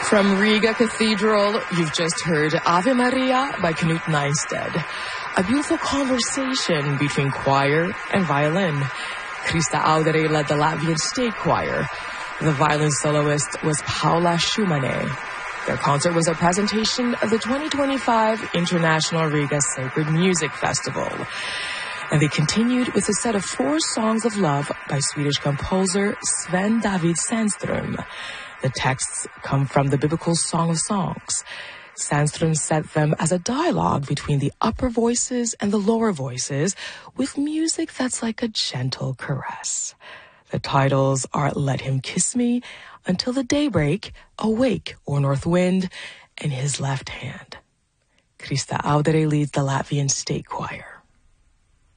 From Riga Cathedral, you've just heard Ave Maria by Knut Neisted. A beautiful conversation between choir and violin. Krista Audere led the Latvian State Choir. The violin soloist was Paula Shumane. Their concert was a presentation of the 2025 International Riga Sacred Music Festival. And they continued with a set of 4 songs of love by Swedish composer Sven David Sandström. The texts come from the biblical Song of Songs. Sandström set them as a dialogue between the upper voices and the lower voices with music that's like a gentle caress. The titles are Let Him Kiss Me, Until the Daybreak, Awake, or North Wind, and His Left Hand. Krista Audere leads the Latvian State Choir.